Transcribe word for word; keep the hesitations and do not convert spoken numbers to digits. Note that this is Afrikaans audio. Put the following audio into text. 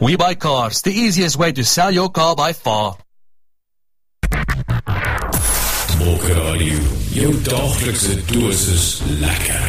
We Buy Cars, the easiest way to sell your car by far. Talk Radio, jou daaglikse dosis lekker.